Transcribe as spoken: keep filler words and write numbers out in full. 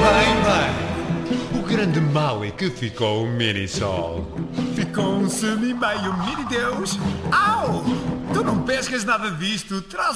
Bem, bem. O grande mal é que ficou o mini-sol. Ficou um semi-meio mini-deus. Au! Tu não pescas nada disto. Traz